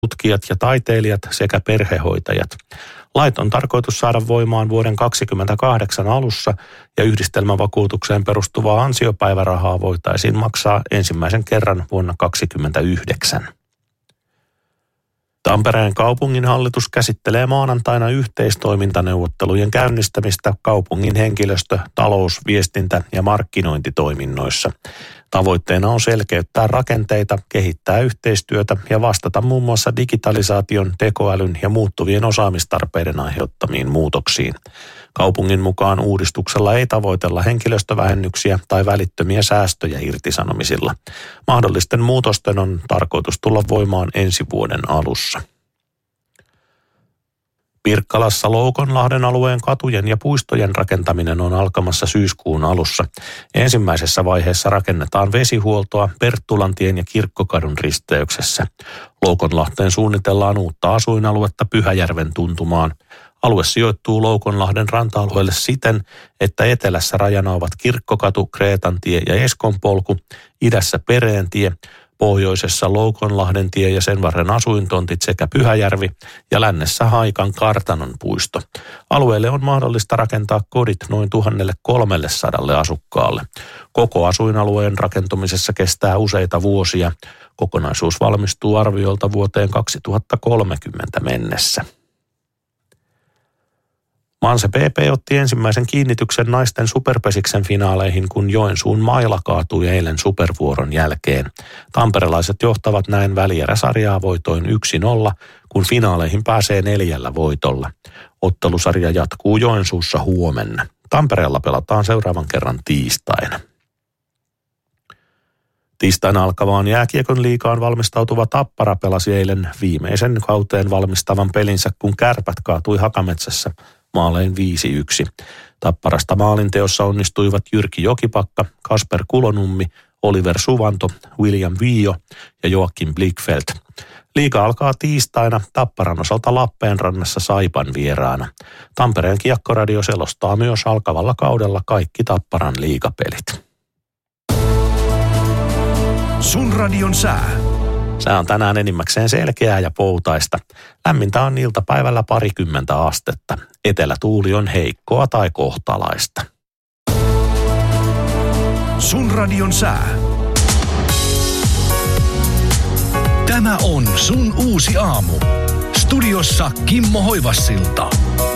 tutkijat ja taiteilijat sekä perhehoitajat. Lait on tarkoitus saada voimaan vuoden 2028 alussa ja yhdistelmävakuutukseen perustuvaa ansiopäivärahaa voitaisiin maksaa ensimmäisen kerran vuonna 2029. Tampereen kaupunginhallitus käsittelee maanantaina yhteistoimintaneuvottelujen käynnistämistä kaupungin henkilöstö-, talous-, viestintä- ja markkinointitoiminnoissa. Tavoitteena on selkeyttää rakenteita, kehittää yhteistyötä ja vastata muun muassa digitalisaation, tekoälyn ja muuttuvien osaamistarpeiden aiheuttamiin muutoksiin. Kaupungin mukaan uudistuksella ei tavoitella henkilöstövähennyksiä tai välittömiä säästöjä irtisanomisilla. Mahdollisten muutosten on tarkoitus tulla voimaan ensi vuoden alussa. Pirkkalassa Loukonlahden alueen katujen ja puistojen rakentaminen on alkamassa syyskuun alussa. Ensimmäisessä vaiheessa rakennetaan vesihuoltoa Perttulantien ja Kirkkokadun risteyksessä. Loukonlahteen suunnitellaan uutta asuinaluetta Pyhäjärven tuntumaan. Alue sijoittuu Loukonlahden ranta-alueelle siten, että etelässä rajana ovat Kirkkokatu, Kreetantie ja Eskonpolku, idässä Pereentie, pohjoisessa Loukonlahden tie ja sen varren asuintontit sekä Pyhäjärvi ja lännessä Haikan kartanon puisto. Alueelle on mahdollista rakentaa kodit noin 1300 asukkaalle. Koko asuinalueen rakentumisessa kestää useita vuosia. Kokonaisuus valmistuu arviolta vuoteen 2030 mennessä. Manse PP otti ensimmäisen kiinnityksen naisten superpesiksen finaaleihin, kun Joensuun Maila kaatui eilen supervuoron jälkeen. Tamperelaiset johtavat näin välieräsarjaa voitoin 1-0, kun finaaleihin pääsee 4 voitolla. Ottelusarja jatkuu Joensuussa huomenna. Tampereella pelataan seuraavan kerran tiistaina. Tiistaina alkavaan jääkiekon liigaan valmistautuva Tappara pelasi eilen viimeisen kauteen valmistavan pelinsä, kun Kärpät kaatui Hakametsässä maalein 5-1. Tapparasta maalinteossa onnistuivat Jyrki Jokipakka, Kasper Kulonummi, Oliver Suvanto, William Vio ja Joakim Blickfeldt. Liiga alkaa tiistaina Tapparan osalta Lappeenrannassa Saipan vieraana. Tampereen Kiekkoradio selostaa myös alkavalla kaudella kaikki Tapparan liigapelit. Sun radion sää. Sää on tänään enimmäkseen selkeää ja poutaista. Lämmintä on iltapäivällä 20 astetta. Etelätuuli on heikkoa tai kohtalaista. Sun radion sää. Tämä on Sun uusi aamu. Studiossa Kimmo Hoivassilta.